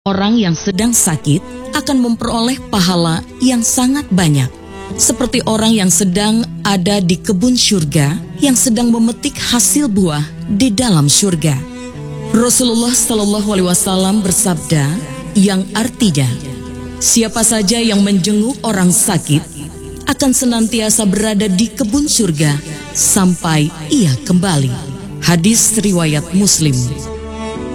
Orang yang sedang sakit akan memperoleh pahala yang sangat banyak, seperti orang yang sedang ada di kebun surga yang sedang memetik hasil buah di dalam surga. Rasulullah Shallallahu Alaihi Wasallam bersabda yang artinya, siapa saja yang menjenguk orang sakit akan senantiasa berada di kebun surga sampai ia kembali. Hadis riwayat Muslim.